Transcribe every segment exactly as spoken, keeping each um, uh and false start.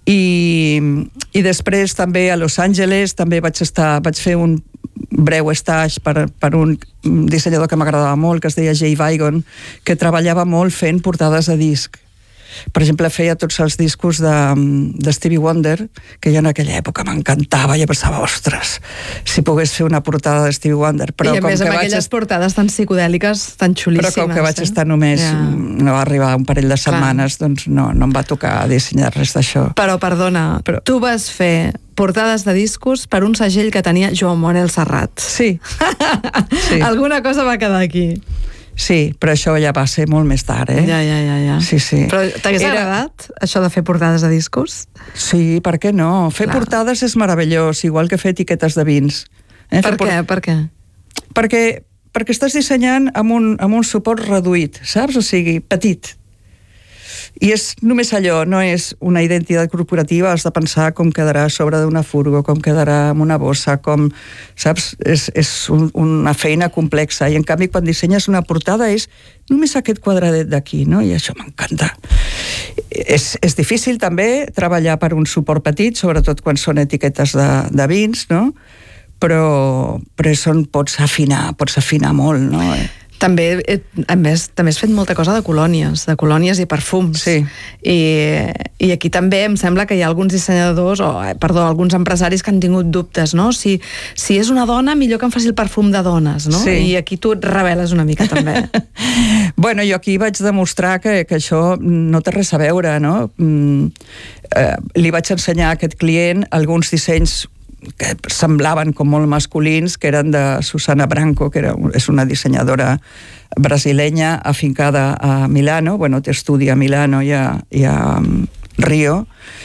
I, i després també a Los Angeles també vaig estar, vaig fer un breu stage per, per un dissenyador que m'agradava molt, que es deia Jay Vigon, que treballava molt fent portades de disc. Per exemple, feia tots els discos de, de Stevie Wonder, que jo en aquella època m'encantava, i pensava, ostres, si pogués fer una portada de Stevie Wonder. Però I a com més que amb vaig aquelles est... portades tan psicodèliques, tan xulíssimes. Però com que vaig eh? estar només, ja. no va arribar un parell de setmanes, clar, doncs no, no em va tocar dissenyar res d'això. Però, perdona, Però... tu vas fer portades de discos per un segell que tenia Joan Morel Serrat. Sí. sí. Alguna cosa va quedar aquí. Sí, però això ja va ser molt més tard, eh? Ja, ja, ja. ja. Sí, sí. Però t'hagués Era... agradat, això de fer portades de discos? Sí, per què no? Fer Clar. portades és meravellós, igual que fer etiquetes de vins. Eh? Per què? Per què? Perquè, perquè estàs dissenyant amb un, amb un suport reduït, saps? O sigui, petit. I és només allò, no és una identitat corporativa, has de pensar com quedarà a sobre d'una furgo, com quedarà amb una bossa, com, saps? És, és un, una feina complexa, i en canvi quan dissenyes una portada és només aquest quadradet d'aquí, no? I això m'encanta. És, és difícil també treballar per un suport petit, sobretot quan són etiquetes de, de vins, no? Però, però són, pots afinar, pots afinar molt, no? També, a més, també has fet molta cosa de colònies, de colònies i perfums. Sí. I, i aquí també em sembla que hi ha alguns dissenyadors, o, perdó, alguns empresaris que han tingut dubtes, no? Si, si és una dona, millor que em faci el perfum de dones, no? Sí. I aquí tu et reveles una mica, també. Bueno, jo aquí vaig demostrar que, que això no té res a veure, no? Mm, eh, li vaig ensenyar a aquest client alguns dissenys que semblaven com molt masculins, que eren de Susana Branco, que era, és una dissenyadora brasilenya afincada a Milano, bueno, té estudi a Milano i a, i a Rio,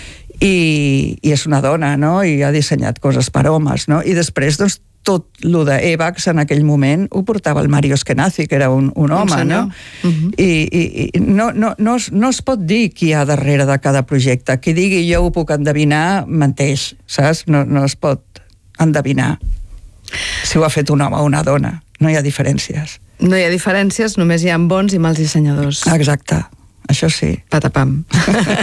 i, i és una dona, no? I ha dissenyat coses per homes, no? I després, doncs, tot lo de Evax en aquell moment ho portava el Mario Eskenazi, que era un, un home, un no? Uh-huh. I, i, i no, no, no, es, no es pot dir qui hi ha darrere de cada projecte. Qui digui jo ho puc endevinar, menteix, saps? No, no es pot endevinar si ho ha fet un home o una dona. No hi ha diferències. No hi ha diferències, només hi ha bons i mals dissenyadors. Exacte, això sí. Patapam.